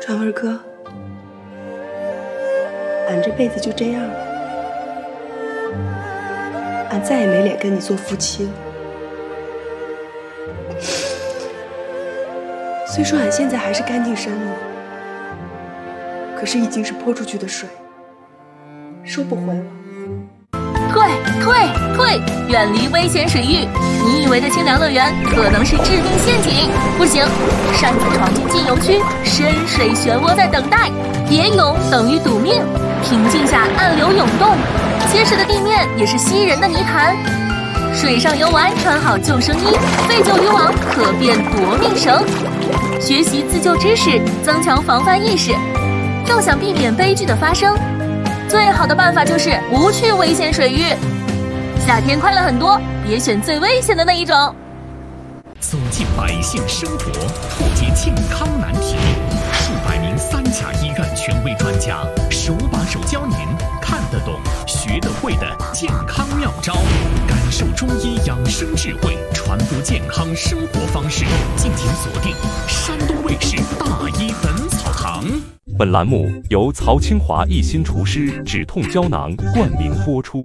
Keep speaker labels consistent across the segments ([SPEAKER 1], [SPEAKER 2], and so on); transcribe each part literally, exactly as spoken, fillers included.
[SPEAKER 1] 川文哥，俺这辈子就这样了，俺再也没脸跟你做夫妻了。虽说俺现在还是干净身了，可是已经是泼出去的水，收不回了。
[SPEAKER 2] 退退退！远离危险水域！你以为的清凉乐园可能是致命陷阱。不行，擅自闯进禁游区，深水漩涡在等待。别泳等于赌命，平静下暗流涌动，结实的地面也是吸人的泥潭。水上游玩穿好救生衣，废旧渔网可变夺命绳。学习自救知识，增强防范意识。要想避免悲剧的发生，最好的办法就是不去危险水域。夏天快乐很多，别选最危险的那一种。
[SPEAKER 3] 走进百姓生活，破解健康难题，数百名三甲医院权威专家手把手教您看得懂、学得会的健康妙招，感受中医养生智慧，传播健康生活方式。敬请锁定山东卫视大医本草堂。
[SPEAKER 4] 本栏目由曹清华一心厨师止痛胶囊冠名播出。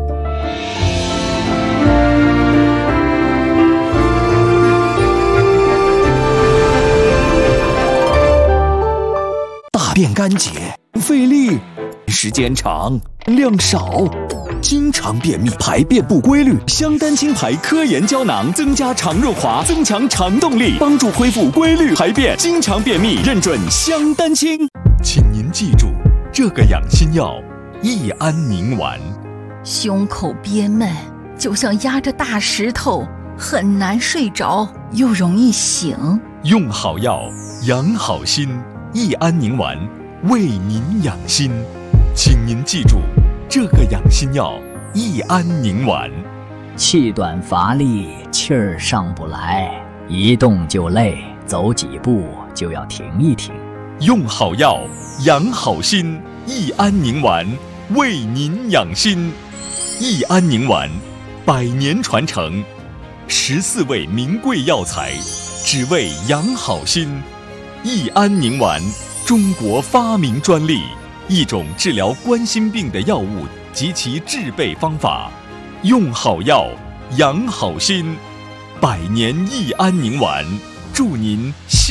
[SPEAKER 5] 大便干结，费力，时间长，量少，经常便秘，排便不规律。香丹清排科研胶囊增加肠润滑，增强肠动力，帮助恢复规律排便。经常便秘认准香丹清。请您记住这个养心药：益安宁丸。
[SPEAKER 6] 胸口憋闷，就像压着大石头，很难睡着，又容易醒。
[SPEAKER 5] 用好药，养好心。益安宁丸为您养心，请您记住这个养心药：益安宁丸。
[SPEAKER 7] 气短乏力，气儿上不来，一动就累，走几步就要停一停。
[SPEAKER 5] 用好药，养好心。益安宁丸为您养心。益安宁丸，百年传承，十四味名贵药材，只为养好心。益安宁丸，中国发明专利，一种治疗冠心病的药物及其制备方法。用好药，养好心，百年益安宁丸，祝您心